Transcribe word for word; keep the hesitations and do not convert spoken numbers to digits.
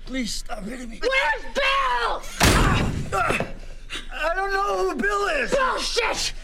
Please stop hitting me. Where's Bill? Ah, ah, I don't know who Bill is. Bullshit!